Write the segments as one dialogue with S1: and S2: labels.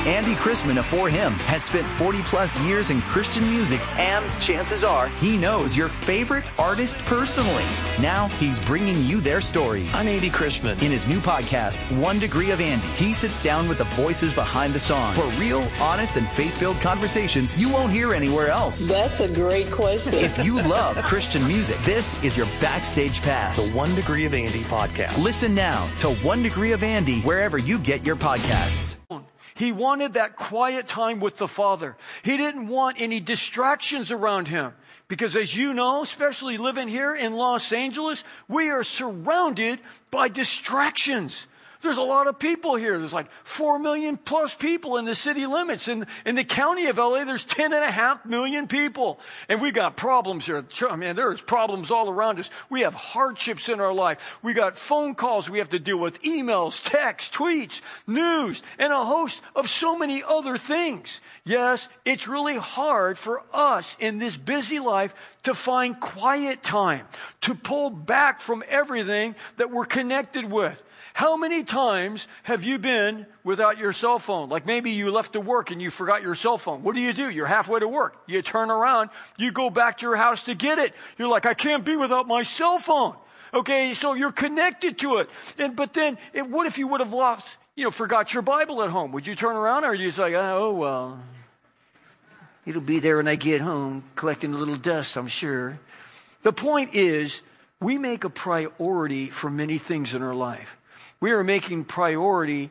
S1: Andy Chrisman of For Him has spent 40 plus years in Christian music, and chances are he knows your favorite artist personally. Now he's bringing you their stories.
S2: I'm Andy Chrisman.
S1: In his new podcast, 1 Degree of Andy, he sits down with the voices behind the songs for real, honest, and faith-filled conversations you won't hear anywhere else.
S3: That's a great question.
S1: If you love Christian music, this is your backstage pass.
S2: The 1 Degree of Andy podcast.
S1: Listen now to 1 Degree of Andy wherever you get your podcasts.
S4: He wanted that quiet time with the Father. He didn't want any distractions around him. Because as you know, especially living here in Los Angeles, we are surrounded by distractions. There's a lot of people here. There's like 4 million plus people in the city limits. In the county of LA, there's 10.5 million people. And we got problems here. I mean, there's problems all around us. We have hardships in our life. We got phone calls we have to deal with, emails, texts, tweets, news, and a host of so many other things. Yes, it's really hard for us in this busy life to find quiet time, to pull back from everything that we're connected with. How many times have you been without your cell phone? Like maybe you left to work and you forgot your cell phone. What do? You're halfway to work. You turn around, you go back to your house to get it. You're like, I can't be without my cell phone. Okay, so you're connected to it. But then, what if you would have forgot your Bible at home? Would you turn around, or are you just like, oh, well, it'll be there when I get home, collecting a little dust, I'm sure. The point is, we make a priority for many things in our life. We are making priority,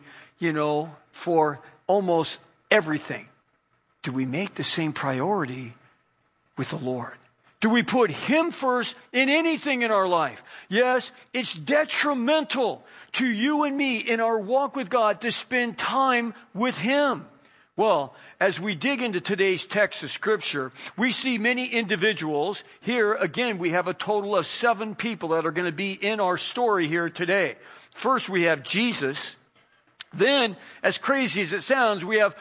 S4: for almost everything. Do we make the same priority with the Lord? Do we put Him first in anything in our life? Yes, it's detrimental to you and me in our walk with God to spend time with Him. Well, as we dig into today's text of Scripture, we see many individuals. Here, again, we have a total of 7 people that are going to be in our story here today. First, we have Jesus. Then, as crazy as it sounds, we have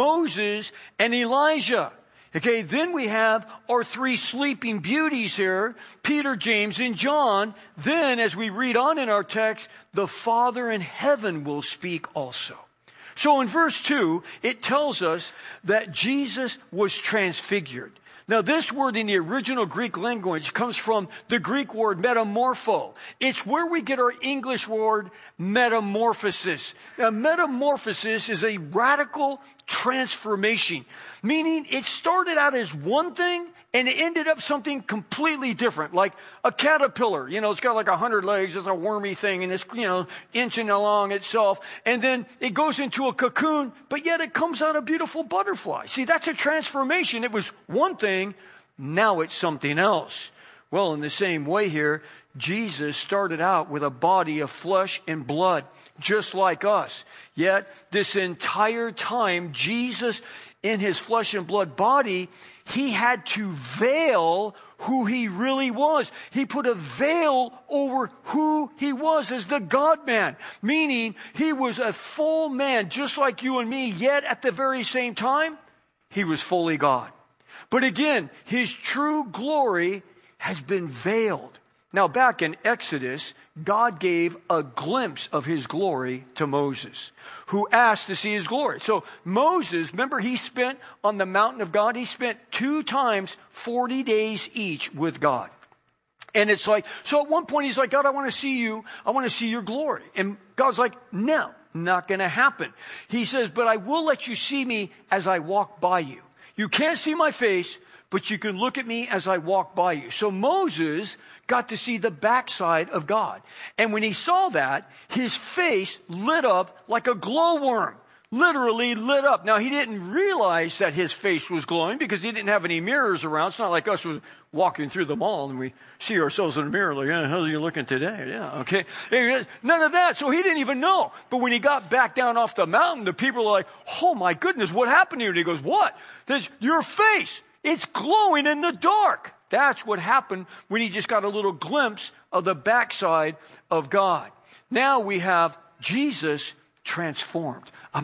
S4: Moses and Elijah. Okay, then we have our 3 sleeping beauties here, Peter, James, and John. Then, as we read on in our text, the Father in heaven will speak also. So in verse 2, it tells us that Jesus was transfigured. Now, this word in the original Greek language comes from the Greek word metamorpho. It's where we get our English word metamorphosis. Now, metamorphosis is a radical transformation, meaning it started out as one thing and it ended up something completely different, like a caterpillar. It's got like 100 legs. It's a wormy thing, and it's, inching along itself. And then it goes into a cocoon, but yet it comes out a beautiful butterfly. See, that's a transformation. It was one thing, now it's something else. Well, in the same way here, Jesus started out with a body of flesh and blood, just like us. Yet, this entire time, Jesus, in his flesh and blood body, he had to veil who he really was. He put a veil over who he was as the God-man, meaning he was a full man, just like you and me, yet at the very same time, he was fully God. But again, his true glory has been veiled. Now, back in Exodus, God gave a glimpse of his glory to Moses, who asked to see his glory. So Moses, remember, he spent on the mountain of God, he spent 2 times 40 days each with God. And it's like, so at one point he's like, God, I want to see you. I want to see your glory. And God's like, no, not going to happen. He says, but I will let you see me as I walk by you. You can't see my face, but you can look at me as I walk by you. So Moses got to see the backside of God. And when he saw that, his face lit up like a glowworm. Literally lit up. Now, he didn't realize that his face was glowing because he didn't have any mirrors around. It's not like us walking through the mall and we see ourselves in the mirror like, how are you looking today? Yeah, okay. None of that. So he didn't even know. But when he got back down off the mountain, the people are like, oh my goodness, what happened here? And he goes, what? There's your face. It's glowing in the dark. That's what happened when he just got a little glimpse of the backside of God. Now we have Jesus transformed, a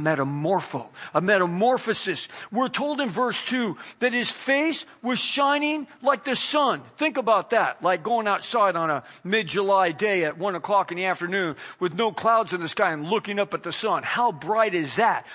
S4: metamorphosis. We're told in verse 2 that his face was shining like the sun. Think about that, like going outside on a mid-July day at 1 o'clock in the afternoon with no clouds in the sky and looking up at the sun. How bright is that?